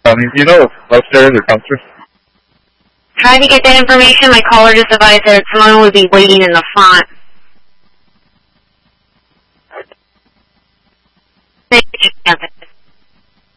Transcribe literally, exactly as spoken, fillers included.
Um, do you know if upstairs or downstairs? Tried to get that information. My caller just advised that someone would be waiting in the front.